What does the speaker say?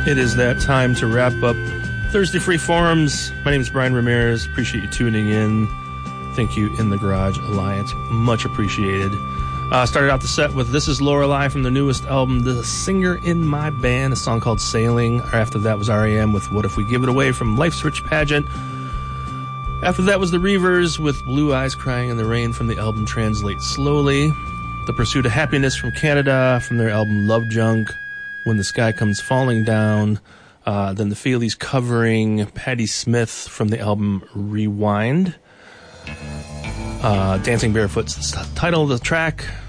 It is that time to wrap up Thursday Free Forums. My name is Brian Ramirez. Appreciate you tuning in. Thank you, In the Garage Alliance. Much appreciated. Started out the set with This Is Lorelei from the newest album, The Singer in My Band, a song called Sailing. After that was R.E.M. with What If We Give It Away from Life's Rich Pageant. After that was The Reavers with Blue Eyes Crying in the Rain from the album Translate Slowly. The Pursuit of Happiness from Canada from their album Love Junk. When the Sky Comes Falling Down. Then the Feelies covering Patti Smith from the album Rewind. Dancing Barefoot's the title of the track.